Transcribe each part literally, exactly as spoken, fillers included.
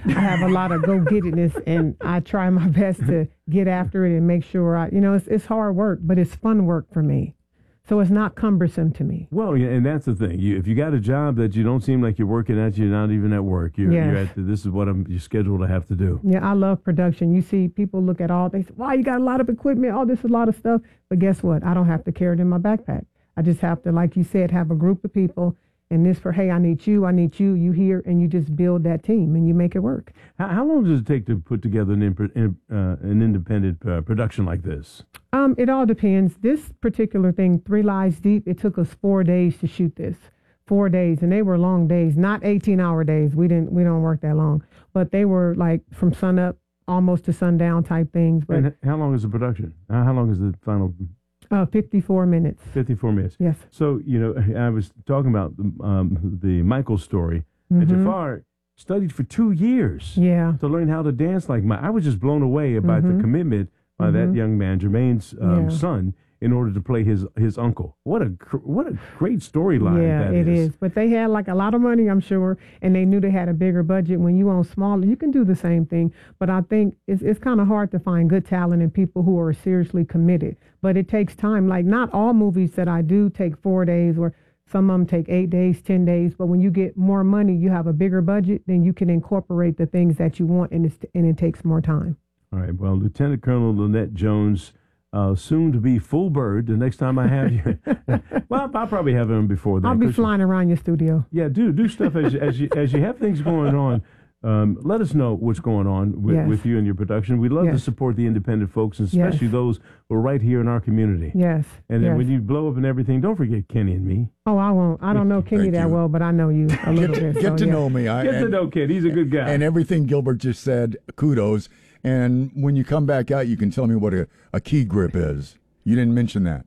I have a lot of go-gettedness, and I try my best to get after it and make sure I, you know, it's, it's hard work, but it's fun work for me. So it's not cumbersome to me. Well, yeah, and that's the thing. You, if you got a job that you don't seem like you're working at, you're not even at work. You're, yes. you're at the, this is what I'm, you're scheduled to have to do. Yeah, I love production. You see people look at all, they say, wow, you got a lot of equipment, all this, a lot of stuff. But guess what? I don't have to carry it in my backpack. I just have to, like you said, have a group of people. And this for, hey, I need you, I need you, you here, and you just build that team and you make it work. How, how long does it take to put together an, imp- uh, an independent uh, production like this? Um, it all depends. This particular thing, Three Lives Deep, it took us four days to shoot this. Four days, and they were long days, not eighteen-hour days. We didn't, we don't work that long, but they were like from sun up almost to sundown type things. But and how long is the production? How long is the final? Uh, fifty-four minutes. fifty-four minutes. Yes. So, you know, I was talking about um, the Michael story. Mm-hmm. And Jafar studied for two years yeah. to learn how to dance like Mike. I was just blown away about mm-hmm. the commitment by mm-hmm. that young man, Jermaine's um, yeah. son, in order to play his his uncle. What a what a great storyline yeah, that is. Yeah, it is. is. But they had like a lot of money, I'm sure, and they knew they had a bigger budget. When you own smaller, you can do the same thing. But I think it's it's kind of hard to find good talent and people who are seriously committed. But it takes time. Like not all movies that I do take four days, or some of them take eight days, ten days. But when you get more money, you have a bigger budget, then you can incorporate the things that you want, and, it's, and it takes more time. All right. Well, Lieutenant Colonel Lynette Jones, Uh, soon to be full bird. The next time I have you, well, I'll probably have him before then. I'll be flying around your studio. Yeah, do do stuff as as you as you have things going on. Um, let us know what's going on with, yes. with you and your production. We love yes. to support the independent folks, and especially yes. those who are right here in our community. Yes. And then yes. when you blow up and everything, don't forget Kenny and me. Oh, I won't. I don't know Kenny Thank that you. well, but I know you a little get to, bit. Get so, to yeah. know me. I, get and, to know Kenny. He's a good guy. And everything Gilbert just said, kudos. And when you come back out, you can tell me what a, a key grip is. You didn't mention that.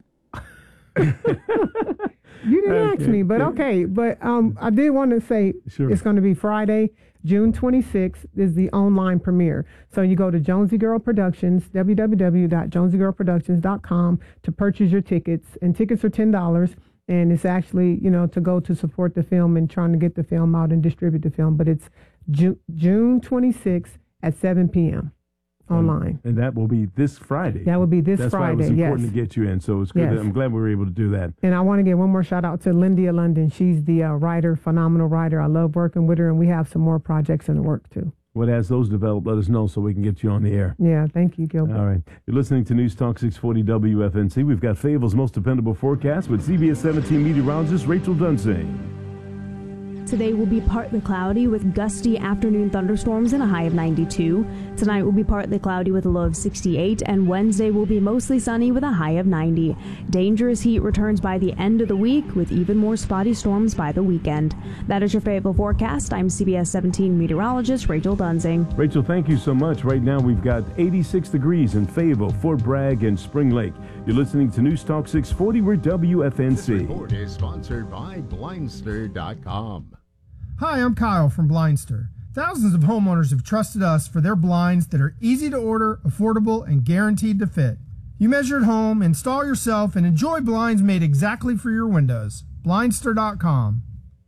You didn't okay. ask me, but okay. But um, I did want to say sure. It's going to be Friday, June twenty-sixth is the online premiere. So you go to Jonesy Girl Productions, w w w dot jonesy girl productions dot com to purchase your tickets. And tickets are ten dollars. And it's actually, you know, to go to support the film and trying to get the film out and distribute the film. But it's Ju- June twenty-sixth at seven p.m. online. And that will be this Friday. That will be this That's Friday, That's why it was important yes. to get you in. So it's good. Yes. That, I'm glad we were able to do that. And I want to give one more shout out to Lindia London. She's the uh, writer, phenomenal writer. I love working with her, and we have some more projects in the work too. Well, as those develop, let us know so we can get you on the air. Yeah, thank you, Gilbert. All right. You're listening to News Talk six forty W F N C. We've got Fayetteville's most dependable forecast with C B S seventeen meteorologist Rachel Dunsing. Today will be partly cloudy with gusty afternoon thunderstorms and a high of ninety-two. Tonight will be partly cloudy with a low of sixty-eight, and Wednesday will be mostly sunny with a high of ninety. Dangerous heat returns by the end of the week with even more spotty storms by the weekend. That is your Fayetteville forecast. I'm C B S seventeen meteorologist Rachel Dunsing. Rachel, thank you so much. Right now we've got eighty-six degrees in Fayetteville, Fort Bragg, and Spring Lake. You're listening to News Talk six forty. We're W F N C. This report is sponsored by Blindster dot com. Hi, I'm Kyle from Blindster. Thousands of homeowners have trusted us for their blinds that are easy to order, affordable, and guaranteed to fit. You measure at home, install yourself, and enjoy blinds made exactly for your windows. Blindster dot com.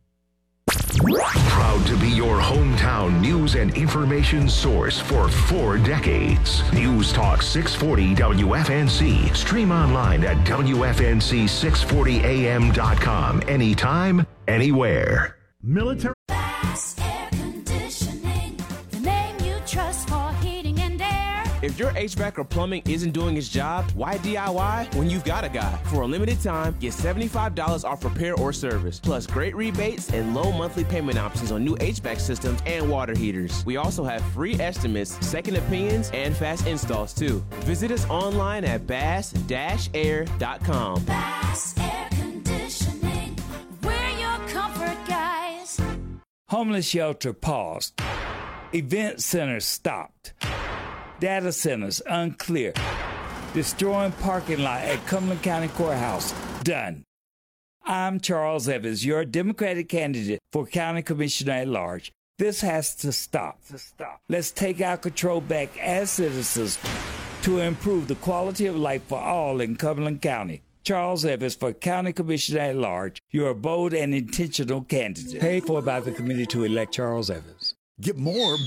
Proud to be your hometown news and information source for four decades. News Talk six forty W F N C. Stream online at W F N C six forty A M dot com. Anytime, anywhere. Military. Bass Air Conditioning, the name you trust for heating and air. If your H V A C or plumbing isn't doing its job, why D I Y when you've got a guy? For a limited time, get seventy-five dollars off repair or service, plus great rebates and low monthly payment options on new H V A C systems and water heaters. We also have free estimates, second opinions, and fast installs too. Visit us online at bass dash air dot com. Bass Air Conditioning, we're your comfort guys. Homeless shelter paused. Event centers stopped. Data centers unclear. Destroying parking lot at Cumberland County Courthouse done. I'm Charles Evans, your Democratic candidate for County Commissioner at Large. This has to stop. To stop. Let's take our control back as citizens to improve the quality of life for all in Cumberland County. Charles Evans for County Commissioner at Large. You're a bold and intentional candidate. Paid for by the committee to elect Charles Evans. Get more